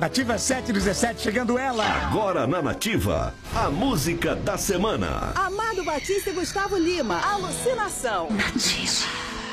Nativa 717, chegando ela. Agora na Nativa, a música da semana. Amado Batista e Gustavo Lima, Alucinação. Nativa.